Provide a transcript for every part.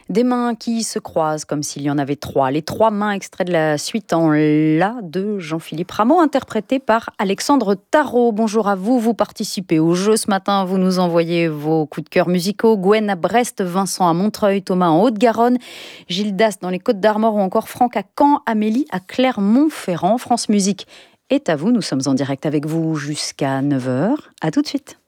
Des mains qui se croisent comme s'il y en avait trois. Les trois mains extraits de la suite en La de Jean-Philippe Rameau, interprété par Alexandre Tarot. Bonjour à vous, vous participez au jeu ce matin, vous nous envoyez vos coups de cœur musicaux. Gwen à Brest, Vincent à Montreuil, Thomas en Haute-Garonne, Gildas dans les Côtes-d'Armor ou encore Franck à Caen, Amélie à Clermont-Ferrand. France Musique est à vous, nous sommes en direct avec vous jusqu'à 9h. À tout de suite.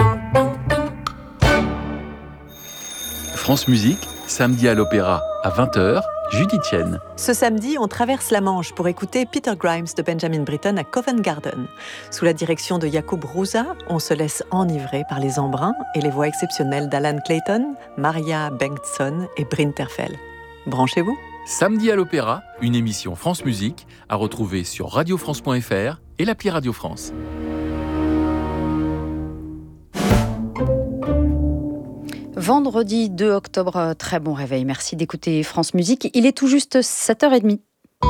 France Musique, samedi à l'Opéra à 20h, Judith Chen. Ce samedi, on traverse la Manche pour écouter Peter Grimes de Benjamin Britten à Covent Garden. Sous la direction de Jakub Hrusa, on se laisse enivrer par les embruns et les voix exceptionnelles d'Alan Clayton, Maria Bengtsson et Bryn Terfel. Branchez-vous. Samedi à l'Opéra, une émission France Musique à retrouver sur radiofrance.fr et l'appli Radio France. Vendredi 2 octobre, très bon réveil. Merci d'écouter France Musique. Il est tout juste 7h30.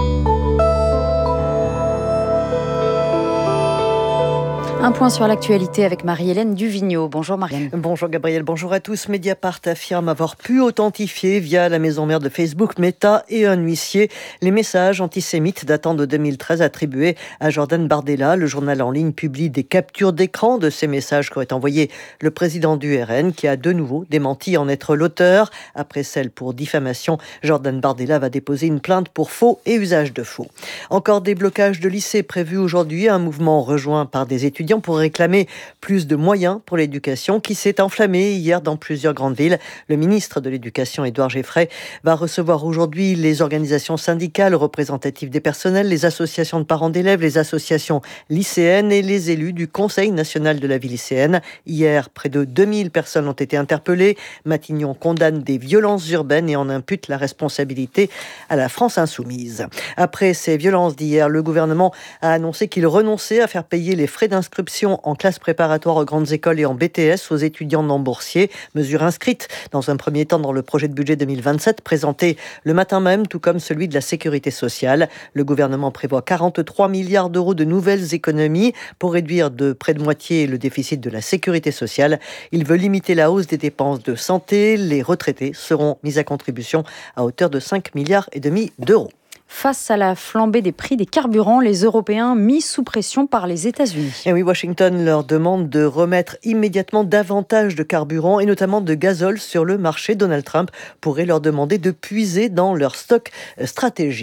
Un point sur l'actualité avec Marie-Hélène Duvigneau. Bonjour Marie-Hélène. Bonjour Gabriel, bonjour à tous. Mediapart affirme avoir pu authentifier via la maison mère de Facebook, Meta et un huissier les messages antisémites datant de 2013 attribués à Jordan Bardella. Le journal en ligne publie des captures d'écran de ces messages qu'aurait envoyé le président du RN qui a de nouveau démenti en être l'auteur. Après celle pour diffamation, Jordan Bardella va déposer une plainte pour faux et usage de faux. Encore des blocages de lycées prévus aujourd'hui, un mouvement rejoint par des étudiants pour réclamer plus de moyens pour l'éducation qui s'est enflammé hier dans plusieurs grandes villes. Le ministre de l'Éducation, Édouard Geffray, va recevoir aujourd'hui les organisations syndicales représentatives des personnels, les associations de parents d'élèves, les associations lycéennes et les élus du Conseil national de la vie lycéenne. Hier, près de 2000 personnes ont été interpellées. Matignon condamne des violences urbaines et en impute la responsabilité à la France insoumise. Après ces violences d'hier, le gouvernement a annoncé qu'il renonçait à faire payer les frais d'inscription en classe préparatoire aux grandes écoles et en BTS aux étudiants non boursiers. Mesure inscrite dans un premier temps dans le projet de budget 2027 présenté le matin même, tout comme celui de la sécurité sociale. Le gouvernement prévoit 43 milliards d'euros de nouvelles économies pour réduire de près de moitié le déficit de la sécurité sociale. Il veut limiter la hausse des dépenses de santé. Les retraités seront mis à contribution à hauteur de 5,5 milliards d'euros. Face à la flambée des prix des carburants, les Européens mis sous pression par les États-Unis. Et oui, Washington leur demande de remettre immédiatement davantage de carburant et notamment de gazole sur le marché. Donald Trump pourrait leur demander de puiser dans leur stock stratégique.